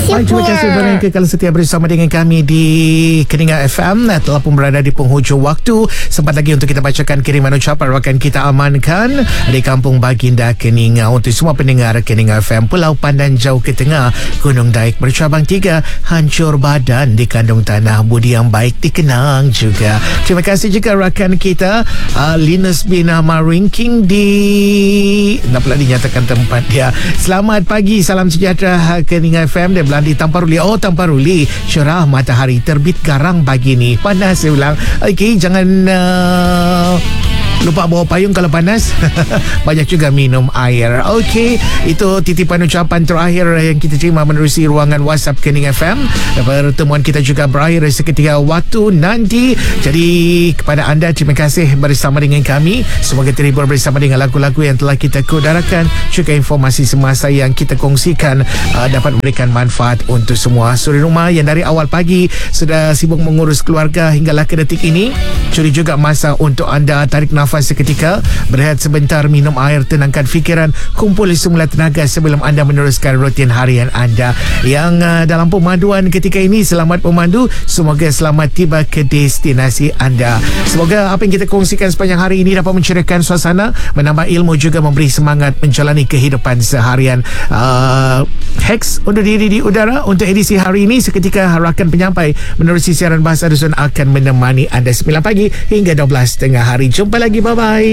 Baik, terima kasih kerana kekal setia bersama dengan kami di Keningan FM. Telah pun berada di penghujung waktu. Sempat lagi untuk kita bacakan kiriman ucapan rakan kita amankan di Kampung Baginda Keningan. Untuk semua pendengar Keningan FM, Pulau Pandan jauh ke tengah, Gunung Daik bercabang 3, hancur badan di kandung tanah, budi yang baik dikenang juga. Terima kasih juga rakan kita Linus bin Maringking di nak pula dinyatakan tempat dia. Selamat pagi, salam sejahtera Keningan FM. Dia bilang di Tamparuli. Oh, Tamparuli, cerah matahari terbit garang pagi ni. Panas saya bilang. Okey, jangan lupa bawa payung kalau panas. Banyak juga minum air. Okey, itu titipan ucapan terakhir yang kita terima menerusi ruangan WhatsApp Keningan FM. Pertemuan kita juga berakhir seketika waktu nanti. Jadi kepada anda, terima kasih bersama dengan kami. Semoga terhibur bersama dengan lagu-lagu yang telah kita kudarakan, juga informasi semasa yang kita kongsikan dapat memberikan manfaat untuk semua suri rumah yang dari awal pagi sudah sibuk mengurus keluarga hinggalah ke detik ini. Curi juga masa untuk anda tarik nafas seketika, berehat sebentar, minum air, tenangkan fikiran, kumpul semula tenaga sebelum anda meneruskan rutin harian anda. Yang dalam pemanduan ketika ini, selamat pemandu, semoga selamat tiba ke destinasi anda. Semoga apa yang kita kongsikan sepanjang hari ini dapat menceriakan suasana, menambah ilmu, juga memberi semangat menjalani kehidupan seharian. Hex undur diri di udara untuk edisi hari ini. Seketika rakan penyampai menerusi siaran Bahasa Dusun akan menemani anda 9 pagi hingga 12 tengah hari. Jumpa lagi, bye-bye.